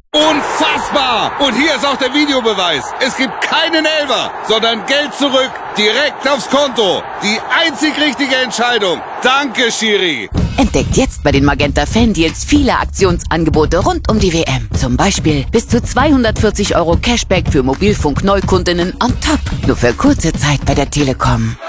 Unfassbar! Und hier ist auch der Videobeweis. Es gibt keinen Elfer, sondern Geld zurück, direkt aufs Konto. Die einzig richtige Entscheidung. Danke, Schiri. Entdeckt jetzt bei den Magenta Fan-Deals viele Aktionsangebote rund um die WM. Zum Beispiel bis zu 240 € Cashback für Mobilfunk-Neukundinnen on top. Nur für kurze Zeit bei der Telekom.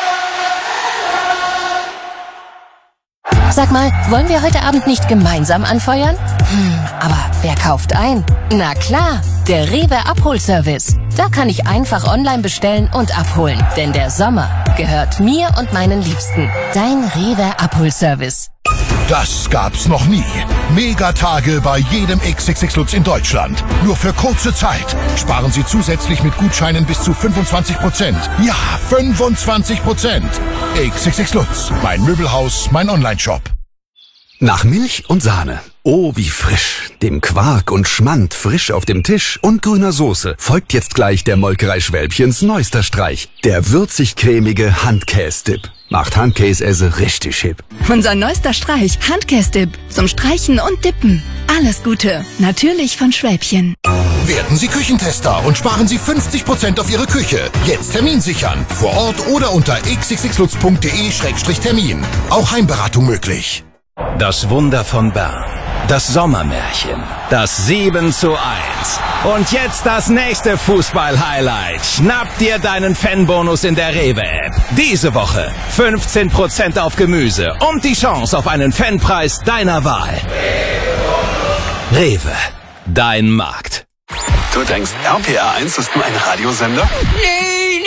Sag mal, wollen wir heute Abend nicht gemeinsam anfeuern? Aber wer kauft ein? Na klar, der Rewe Abholservice. Da kann ich einfach online bestellen und abholen. Denn der Sommer gehört mir und meinen Liebsten. Dein Rewe Abholservice. Das gab's noch nie. Megatage bei jedem XXX Lutz in Deutschland. Nur für kurze Zeit. Sparen Sie zusätzlich mit Gutscheinen bis zu 25%. Ja, 25%. XXX Lutz. Mein Möbelhaus, mein Onlineshop. Nach Milch und Sahne. Oh, wie frisch. Dem Quark und Schmand frisch auf dem Tisch und grüner Soße folgt jetzt gleich der Molkerei Schwälbchens neuester Streich. Der würzig-cremige Handkäse-Dip. Macht Handkäse richtig hip. Unser neuester Streich, Handkäse-Dip. Zum Streichen und Dippen. Alles Gute. Natürlich von Schwälbchen. Werden Sie Küchentester und sparen Sie 50% auf Ihre Küche. Jetzt Termin sichern. Vor Ort oder unter xxxlutz.de/termin. Auch Heimberatung möglich. Das Wunder von Bern. Das Sommermärchen. Das 7:1. Und jetzt das nächste Fußball-Highlight. Schnapp dir deinen Fanbonus in der Rewe-App. Diese Woche 15% auf Gemüse und die Chance auf einen Fanpreis deiner Wahl. Rewe. Dein Markt. Du denkst, RPR1 ist nur ein Radiosender? Nee.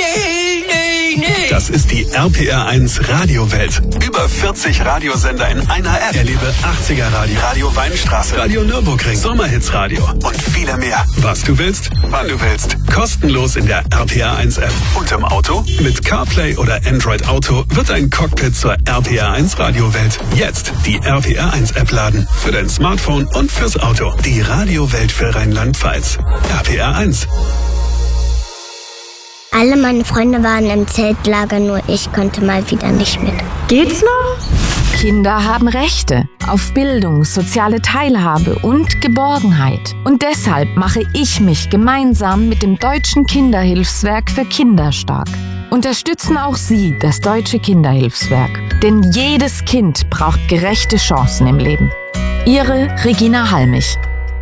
Das ist die RPR1 Radiowelt. Über 40 Radiosender in einer App. Erlebe 80er Radio, Radio Weinstraße, Radio Nürburgring, Sommerhits Radio und viele mehr. Was du willst, wann du willst. Kostenlos in der RPR1 App. Und im Auto? Mit CarPlay oder Android Auto wird ein Cockpit zur RPR1 Radiowelt. Jetzt die RPR1 App laden. Für dein Smartphone und fürs Auto. Die Radiowelt für Rheinland-Pfalz. RPR1. Alle meine Freunde waren im Zeltlager, nur ich konnte mal wieder nicht mit. Geht's noch? Kinder haben Rechte auf Bildung, soziale Teilhabe und Geborgenheit. Und deshalb mache ich mich gemeinsam mit dem Deutschen Kinderhilfswerk für Kinder stark. Unterstützen auch Sie das Deutsche Kinderhilfswerk. Denn jedes Kind braucht gerechte Chancen im Leben. Ihre Regina Halmich.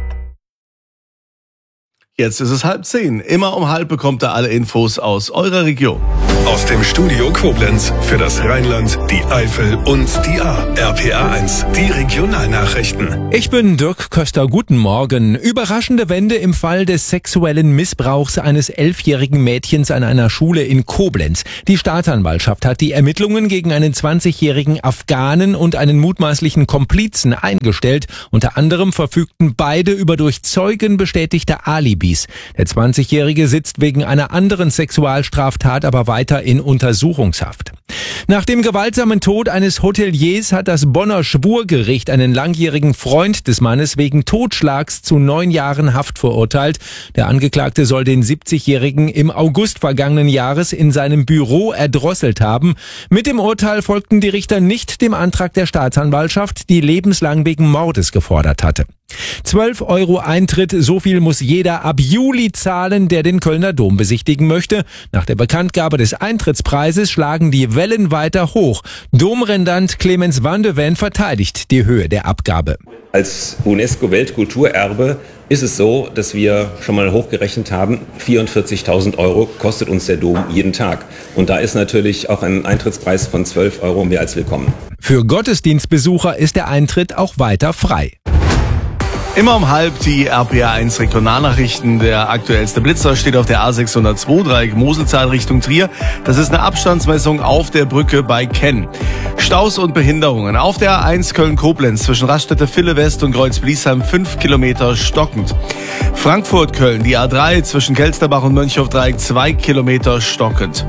Jetzt ist es 9:30. Immer um 9:30 bekommt ihr alle Infos aus eurer Region. Aus dem Studio Koblenz für das Rheinland, die Eifel und die Ahr. RPR1, die Regionalnachrichten. Ich bin Dirk Köster, guten Morgen. Überraschende Wende im Fall des sexuellen Missbrauchs eines 11-jährigen Mädchens an einer Schule in Koblenz. Die Staatsanwaltschaft hat die Ermittlungen gegen einen 20-jährigen Afghanen und einen mutmaßlichen Komplizen eingestellt. Unter anderem verfügten beide über durch Zeugen bestätigte Alibis. Der 20-jährige sitzt wegen einer anderen Sexualstraftat aber weiter in Untersuchungshaft. Nach dem gewaltsamen Tod eines Hoteliers hat das Bonner Schwurgericht einen langjährigen Freund des Mannes wegen Totschlags zu 9 Jahren Haft verurteilt. Der Angeklagte soll den 70-jährigen im August vergangenen Jahres in seinem Büro erdrosselt haben. Mit dem Urteil folgten die Richter nicht dem Antrag der Staatsanwaltschaft, die lebenslang wegen Mordes gefordert hatte. 12 € Eintritt, so viel muss jeder ab Juli zahlen, der den Kölner Dom besichtigen möchte. Nach der Bekanntgabe des Eintrittspreises schlagen die Wellen weiter hoch. Domrendant Clemens van de Ven verteidigt die Höhe der Abgabe. Als UNESCO-Weltkulturerbe ist es so, dass wir schon mal hochgerechnet haben, 44.000 € kostet uns der Dom jeden Tag. Und da ist natürlich auch ein Eintrittspreis von 12 € mehr als willkommen. Für Gottesdienstbesucher ist der Eintritt auch weiter frei. Immer um 9:30 die RPR1 Regionalnachrichten. Der aktuellste Blitzer steht auf der A602 Dreieck Moselzahn Richtung Trier. Das ist eine Abstandsmessung auf der Brücke bei Kenn. Staus und Behinderungen. Auf der A1 Köln-Koblenz zwischen Raststätte-Ville West und Kreuz-Bliesheim 5 Kilometer stockend. Frankfurt-Köln, die A3 zwischen Kelsterbach und Mönchhof-Dreieck 2 Kilometer stockend.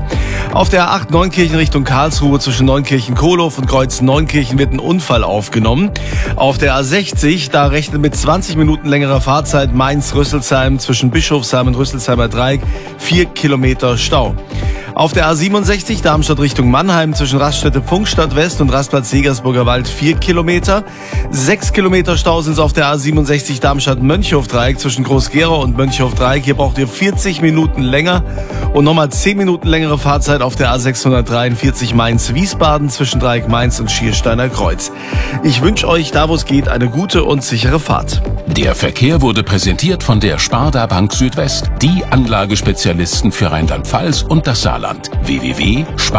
Auf der A8 Neunkirchen Richtung Karlsruhe zwischen Neunkirchen-Kohlhof und Kreuz Neunkirchen wird ein Unfall aufgenommen. Auf der A60, da rechnet mit 20 Minuten längerer Fahrzeit Mainz-Rüsselsheim zwischen Bischofsheim und Rüsselsheimer Dreieck 4 Kilometer Stau. Auf der A67 Darmstadt Richtung Mannheim zwischen Raststätte Pfungstadt West und Rastplatz Jägersburger Wald 4 Kilometer. 6 Kilometer Stau sind es auf der A67 Darmstadt-Mönchhof-Dreieck zwischen Groß-Gerau und Mönchhof-Dreieck. Hier braucht ihr 40 Minuten länger und nochmal 10 Minuten längere Fahrzeit auf der A643 Mainz-Wiesbaden zwischen Dreieck Mainz und Schiersteiner Kreuz. Ich wünsche euch, da wo es geht, eine gute und sichere Fahrt. Der Verkehr wurde präsentiert von der Sparda Bank Südwest, die Anlagespezialisten für Rheinland-Pfalz und das Saarland. www.sparda.de